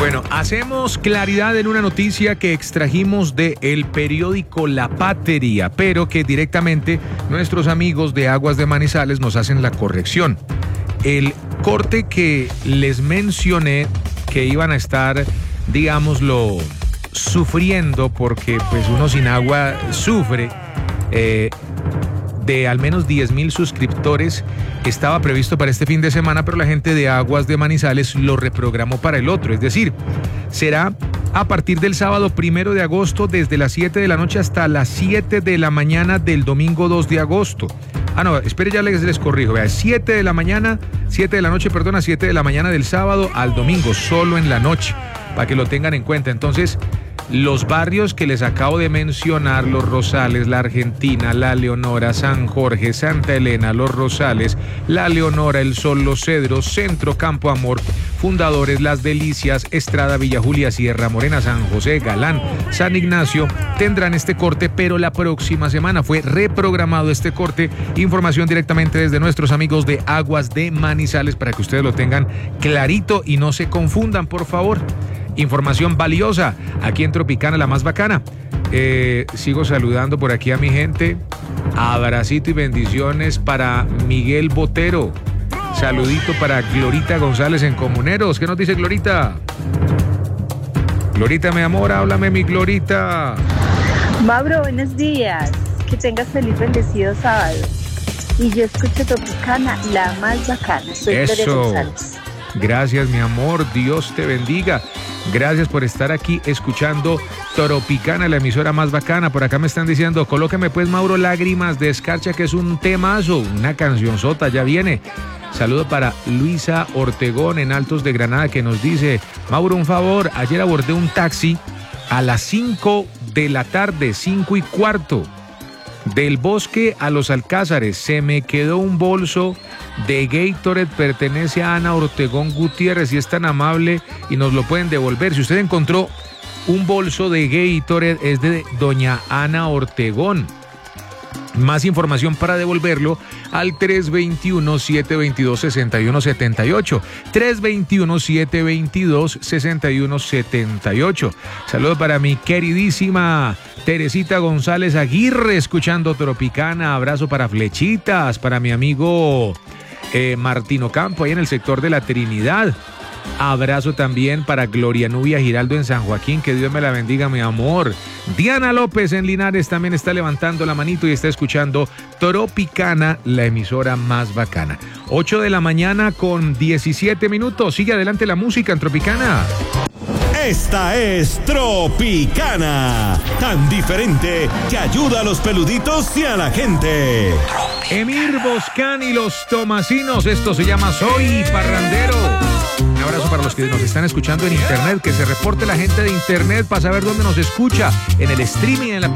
Bueno, hacemos claridad en una noticia que extrajimos del periódico La Patria, pero que directamente nuestros amigos de Aguas de Manizales nos hacen la corrección. El corte que les mencioné que iban a estar, digámoslo, sufriendo, porque pues uno sin agua sufre, de al menos 10,000 suscriptores, estaba previsto para este fin de semana, pero la gente de Aguas de Manizales lo reprogramó para el otro. Es decir, será a partir del sábado 1 de agosto desde las 7 de la noche hasta las 7 de la mañana del domingo 2 de agosto. Ah, no, espere, ya les corrijo. Vea, 7 de la noche, a 7 de la mañana del sábado al domingo, solo en la noche, para que lo tengan en cuenta. Entonces, los barrios que les acabo de mencionar, Los Rosales, La Argentina, La Leonora, San Jorge, Santa Elena, Los Rosales, La Leonora, El Sol, Los Cedros, Centro, Campo Amor, Fundadores, Las Delicias, Estrada, Villa Julia, Sierra Morena, San José, Galán, San Ignacio, tendrán este corte, pero la próxima semana fue reprogramado este corte. Información directamente desde nuestros amigos de Aguas de Manizales para que ustedes lo tengan clarito y no se confundan, por favor. Información valiosa aquí en Tropicana, la más bacana. Sigo saludando por aquí a mi gente. Abracito y bendiciones para Miguel Botero. Saludito para Glorita González en Comuneros. ¿Qué nos dice Glorita? Glorita, mi amor, háblame, mi Glorita. Mauro, buenos días. Que tengas feliz, bendecido sábado. Y yo escucho Tropicana, la más bacana. Soy Gloria González. Gracias, mi amor. Dios te bendiga. Gracias por estar aquí escuchando Tropicana, la emisora más bacana. Por acá me están diciendo, colóqueme pues, Mauro, Lágrimas de Escarcha, que es un temazo, una cancionzota, ya viene. Saludo para Luisa Ortegón en Altos de Granada, que nos dice, Mauro, un favor, ayer abordé un taxi a las 5 de la tarde, 5:15, del Bosque a Los Alcázares. Se me quedó un bolso de Gatorade, pertenece a Ana Ortegón Gutiérrez, y es tan amable y nos lo pueden devolver. Si usted encontró un bolso de Gatorade, es de doña Ana Ortegón. Más información para devolverlo al 321-722-6178. 321-722-6178. Saludos para mi queridísima Teresita González Aguirre, escuchando Tropicana. Abrazo para Flechitas, para mi amigo Martino Campo, ahí en el sector de la Trinidad. Abrazo también para Gloria Nubia Giraldo en San Joaquín, que Dios me la bendiga, mi amor. Diana López en Linares también está levantando la manito y está escuchando Tropicana, la emisora más bacana. 8 de la mañana con 17 minutos. Sigue adelante la música en Tropicana. Esta es Tropicana, tan diferente que ayuda a los peluditos y a la gente. Emir Boscán y los Tomasinos, esto se llama Soy Parrandero. Un abrazo para los que nos están escuchando en internet, que se reporte la gente de internet para saber dónde nos escucha, en el streaming, en la